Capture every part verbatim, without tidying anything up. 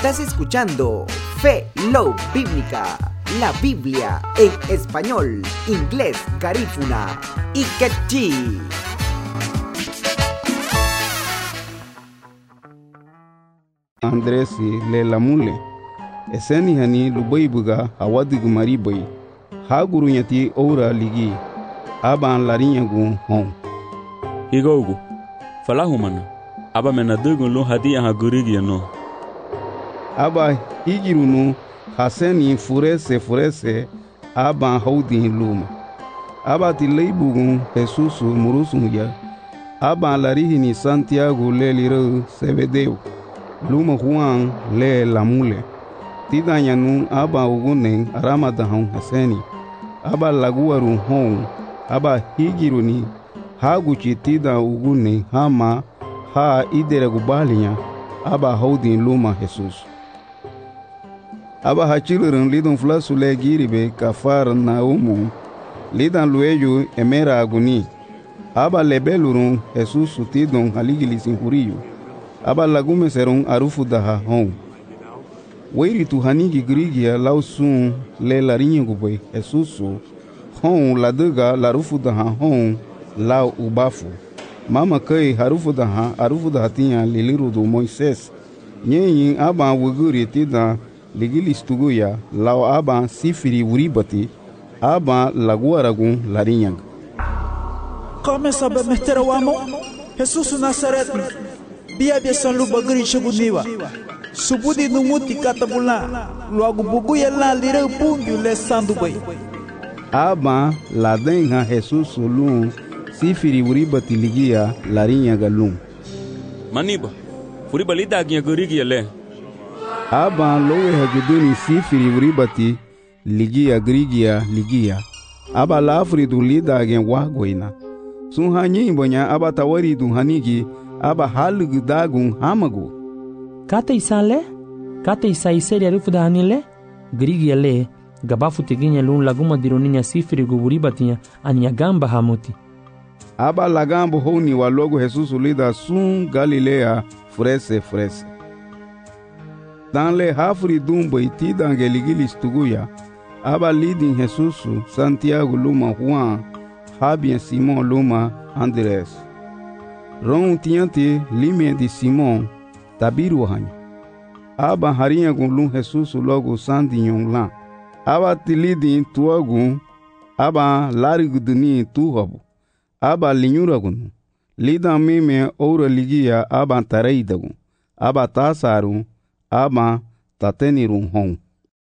Estás escuchando Fe Love Bíblica, la Biblia en español, inglés, garífuna y quechí. Andresi le lamule eseni hani lubai buga awadigu maribai haguru nyati ora ligi aban larinyagu hon igogu falahumana aba menadugu lo hadia hagurigi no aba higirunu haseni furese furese aban haudin luma aba tileibugu Jesus murusun ya aban larihini Santiago le liro sebedeu luma Juan le lamule tidanya nun aba ugunen aramadahon haseni aba laguaru hon aba higiruni haguchi tida ugune hama ha idere gubalinya aba houdin luma Jesus aba hachilurun lidon flasu le giribe kafar na umu lidan lueyu emera aguni aba lebelurun Jesus tidon haligilisin huriyu aba lagume serun arufu daha hon weiri tu hanigi grigia lausun le larinye gube Jesusu hon laduga larufu daha hon lau ubafu mama kai harufu daha arufu daha tinha liliru do Moises nyenyin aba wuguri tida ligilis tuguya lau aba sifiri uribati aba laguaragun larinyang Come sabe meter o amo Jesus Nazaret Bia bia san lu bagri shaguniwa subudi numuti katabula lu agu bugu ya la lira pungu le sandu bai aba la denga Jesus lu sifiri uribati ligia larinya galum maniba furiba lida gnya gurigi le aba lowe haguduni sifiri uribati ligia grigia ligia aba la afridu lida gnya wagoina sun hanyi bonya aba tawari du hanigi aba halugu dagun hamagu kata isale kata isa iseri arifu da hanile grigi yale gabafu tiginya lun laguma dironinya sifiri guburibatia anya gamba hamuti aba lagambo honi walogo Jesus lida sun Galilea frese frese danle hafri dumbo itida angeligilis tuguya aba lidin Jesus Santiago luma Juan Habien Simon luma Andres Ron tiante lime de Simon tabiru hanyo aba harinha gun Jesus logo sandinyon lan aba tilidi tuagun aba larigu duni tuhabu aba linyuragun lida mime oura ligia aba tareidagun aba tasaru aba tatenirun hon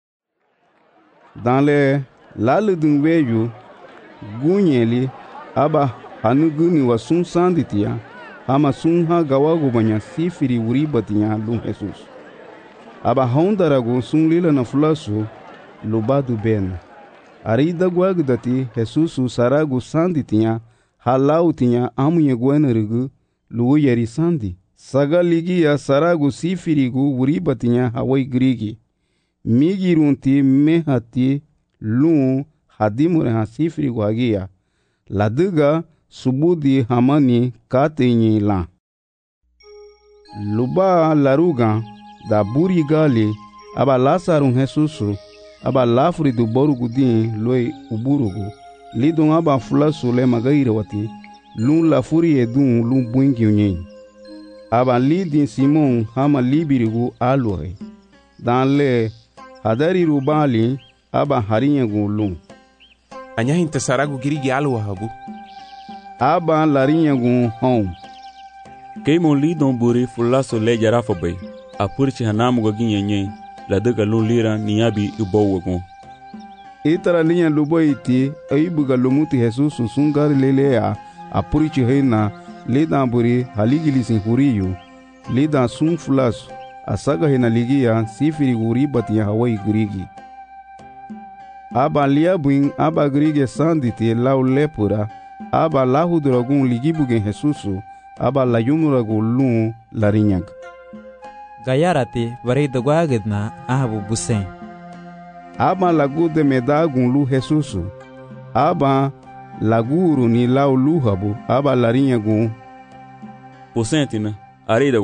dans le laludun veju gunyeli aba hanuguni wasun sanditia ama sunha gawagu banya sifiri uribatinya lum Jesus aba hondaragu sun lila na flasu lubadu ben arida guagdati Jesus saragu sanditia halau tinha amunye guenerigu lu yeri sandi sagaligia saragu sifirigu uribatinya hawai grigi migirunti mehati lu hadimure ha sifirigu agia laduga subudi hamani katenyi la luba laruga da buri gali aba lasarun Jesusu aba lafri du borugu din loi uburugu lidon aba fulasu le magaire wati lun la furi edun lun buingi unyen aba lidin Simon hama libirigu alore dan le hadari rubali aba harinyagu lun anya hinta saragu girigi alwa habu aba larinha gun hon keimo lidon buri fulaso le jarafa bai apurchi hanamu goginye nye la daga lun lira niyabi ubowo gun itara linha luboiti aibuga lumuti Jesus sungar lelea apurchi heina lidan buri haligilisin huriyu lidan sun fulaso asaga hina ligia sifiri uribati hawai grigi aba liabuin aba grigi sanditi lau lepura aba lahuduragun ligibugen Jesusu aba layumuragu lun larinyag gayarati varida guagidna ahabu busen aba lagu de medagun lu Jesusu aba laguru ni lau luhabu aba larinyagun posentina arida